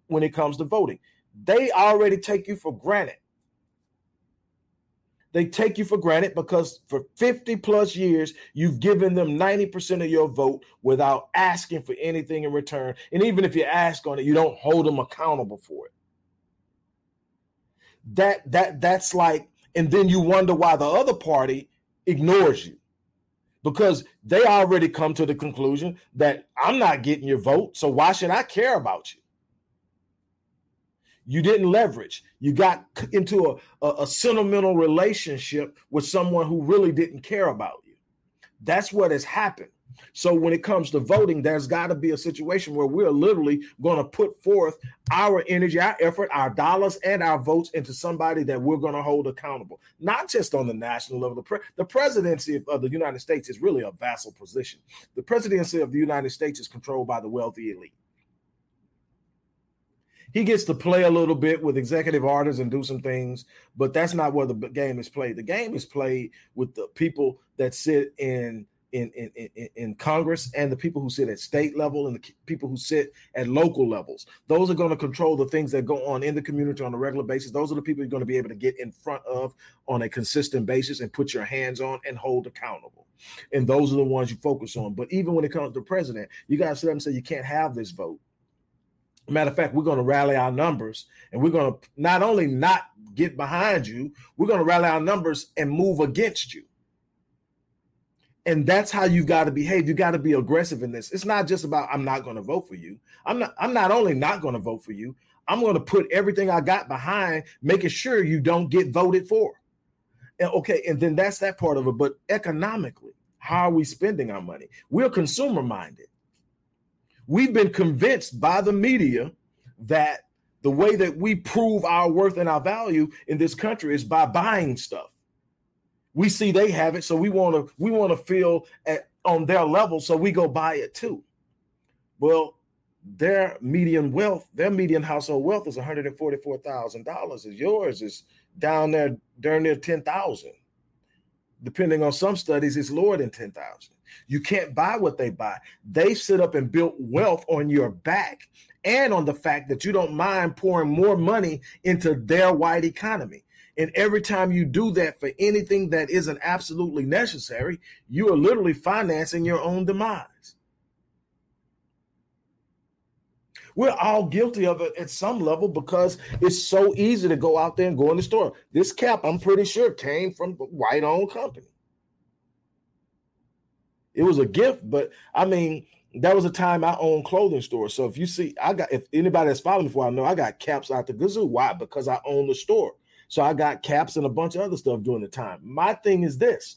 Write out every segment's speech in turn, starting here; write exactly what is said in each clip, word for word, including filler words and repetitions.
when it comes to voting. They already take you for granted. They take you for granted because for fifty plus years, you've given them ninety percent of your vote without asking for anything in return. And even if you ask on it, you don't hold them accountable for it. That that that's like, and then you wonder why the other party ignores you, because they already come to the conclusion that I'm not getting your vote, so why should I care about you? You didn't leverage. You got into a, a, a sentimental relationship with someone who really didn't care about you. That's what has happened. So when it comes to voting, there's got to be a situation where we're literally going to put forth our energy, our effort, our dollars, and our votes into somebody that we're going to hold accountable, not just on the national level. The, pre- the presidency of, of the United States is really a vassal position. The presidency of the United States is controlled by the wealthy elite. He gets to play a little bit with executive orders and do some things, but that's not where the game is played. The game is played with the people that sit in in, in, in, in Congress and the people who sit at state level and the people who sit at local levels. Those are going to control the things that go on in the community on a regular basis. Those are the people you're going to be able to get in front of on a consistent basis and put your hands on and hold accountable. And those are the ones you focus on. But even when it comes to the president, you got to sit up and say you can't have this vote. Matter of fact, we're going to rally our numbers, and we're going to not only not get behind you, we're going to rally our numbers and move against you. And that's how you got to behave. You got to be aggressive in this. It's not just about I'm not going to vote for you. I'm not. I'm not only not going to vote for you. I'm going to put everything I got behind making sure you don't get voted for. And okay, and then that's that part of it. But economically, how are we spending our money? We're consumer minded. We've been convinced by the media that the way that we prove our worth and our value in this country is by buying stuff. We see they have it, so we want to we want to feel at, on their level, so we go buy it too. Well, their median wealth, their median household wealth is one hundred forty-four thousand dollars. As yours is down there, darn near ten thousand dollars. Depending on some studies, it's lower than ten thousand dollars. You can't buy what they buy. They sit up and built wealth on your back and on the fact that you don't mind pouring more money into their white economy. And every time you do that for anything that isn't absolutely necessary, you are literally financing your own demise. We're all guilty of it at some level because it's so easy to go out there and go in the store. This cap, I'm pretty sure, came from a white-owned company. It was a gift, but I mean, that was a time I owned clothing stores. So if you see, I got, if anybody that's following me for I know, I got caps out the gazoo. Why? Because I own the store. So I got caps and a bunch of other stuff during the time. My thing is this.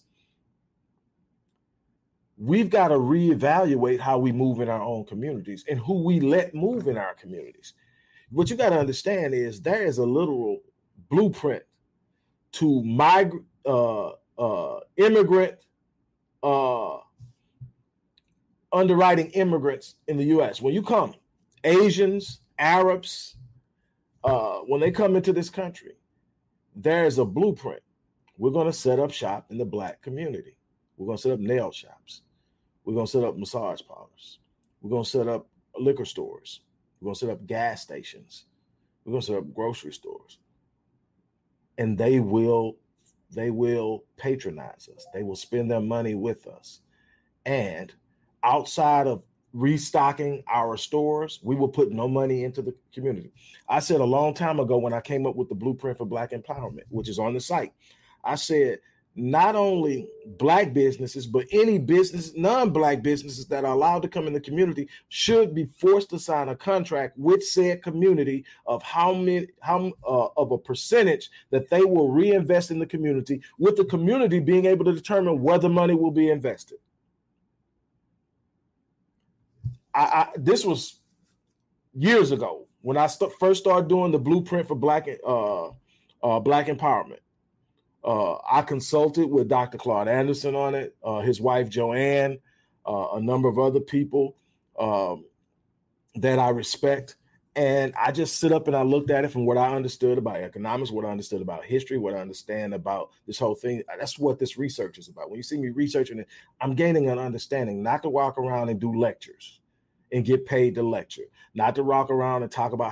We've got to reevaluate how we move in our own communities and who we let move in our communities. What you got to understand is there is a literal blueprint to migrant, uh, uh, immigrant, uh, underwriting immigrants in the U S. When you come, Asians, Arabs, uh, when they come into this country, there's a blueprint. We're going to set up shop in the Black community. We're going to set up nail shops. We're going to set up massage parlors. We're going to set up liquor stores. We're going to set up gas stations. We're going to set up grocery stores. And they will, they will patronize us. They will spend their money with us. And outside of restocking our stores, we will put no money into the community. I said a long time ago when I came up with the blueprint for Black empowerment, which is on the site, I said, not only Black businesses, but any business, non-Black businesses that are allowed to come in the community should be forced to sign a contract with said community of how many, how uh, of a percentage that they will reinvest in the community, with the community being able to determine where the money will be invested. I, I this was years ago when I st- first started doing the blueprint for Black uh, uh, Black empowerment. Uh, I consulted with Doctor Claude Anderson on it, uh, his wife Joanne, uh, a number of other people um, that I respect. And I just sit up and I looked at it from what I understood about economics, what I understood about history, what I understand about this whole thing. That's what this research is about. When you see me researching it, I'm gaining an understanding, not to walk around and do lectures and get paid to lecture, not to walk around and talk about